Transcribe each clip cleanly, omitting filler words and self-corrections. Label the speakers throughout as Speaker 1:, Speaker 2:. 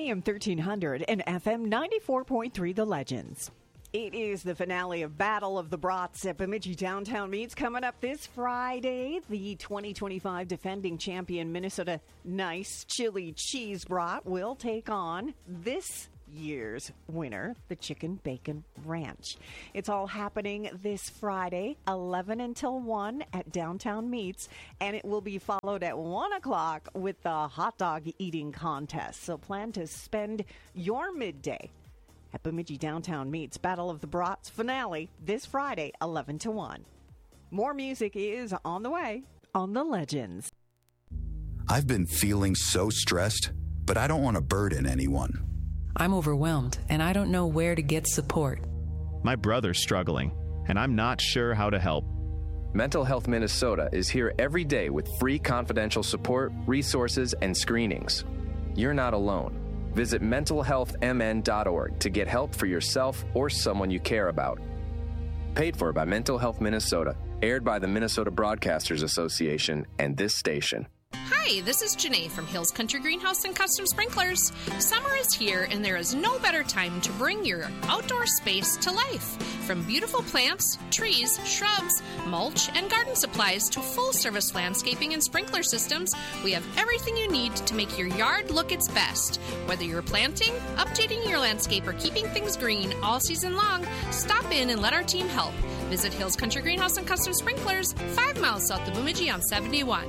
Speaker 1: AM 1300 and FM 94.3 The Legends. It is the finale of Battle of the Brats at Bemidji Downtown Meats. Coming up this Friday, the 2025 defending champion Minnesota Nice Chili Cheese Brat will take on this year's winner, the Chicken Bacon Ranch. It's all happening this Friday, 11 until 1 at Downtown Meats, and it will be followed at 1 o'clock with the hot dog eating contest. So plan to spend your midday at Bemidji Downtown Meats. Battle of the Brats finale this Friday, 11 to 1. More music is on the way on The Legends.
Speaker 2: I've been feeling so stressed, but I don't want to burden anyone.
Speaker 3: I'm overwhelmed, and I don't know where to get support.
Speaker 4: My brother's struggling, and I'm not sure how to help.
Speaker 5: Mental Health Minnesota is here every day with free confidential support, resources, and screenings. You're not alone. Visit mentalhealthmn.org to get help for yourself or someone you care about. Paid for by Mental Health Minnesota, aired by the Minnesota Broadcasters Association and this station.
Speaker 6: Hi, this is Janae from Hills Country Greenhouse and Custom Sprinklers. Summer is here, and there is no better time to bring your outdoor space to life. From beautiful plants, trees, shrubs, mulch, and garden supplies to full-service landscaping and sprinkler systems, we have everything you need to make your yard look its best. Whether you're planting, updating your landscape, or keeping things green all season long, stop in and let our team help. Visit Hills Country Greenhouse and Custom Sprinklers, 5 miles south of Bemidji on 71.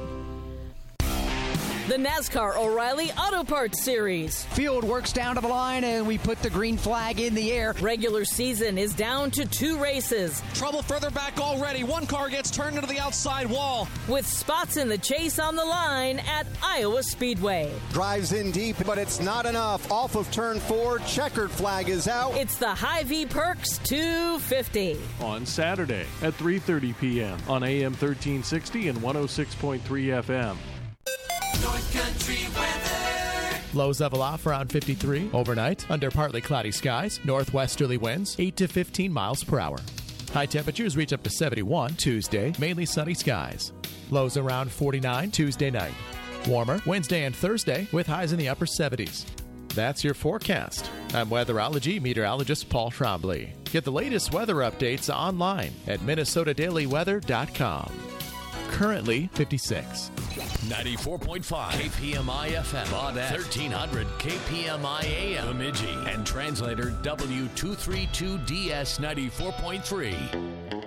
Speaker 7: The NASCAR O'Reilly Auto Parts Series.
Speaker 8: Field works down to the line, and we put the green flag in the air.
Speaker 7: Regular season is down to 2 races.
Speaker 9: Trouble further back already. One car gets turned into the outside wall.
Speaker 7: With spots in the chase on the line at Iowa Speedway.
Speaker 10: Drives in deep, but it's not enough. Off of turn 4, checkered flag is out.
Speaker 7: It's the Hy-Vee Perks 250.
Speaker 11: On Saturday at 3:30 p.m. on AM 1360 and 106.3 FM.
Speaker 12: North Country weather.
Speaker 13: Lows level off around 53 overnight under partly cloudy skies. Northwesterly winds 8 to 15 miles per hour. High temperatures reach up to 71 Tuesday, mainly sunny skies. Lows around 49 Tuesday night. Warmer Wednesday and Thursday with highs in the upper 70s. That's your forecast. I'm weatherology meteorologist Paul Trombley. Get the latest weather updates online at minnesotadailyweather.com. Currently 56.
Speaker 14: 94.5 KPMI FM, Baudette, 1300 KPMI AM, Bemidji, and translator W232DS 94.3.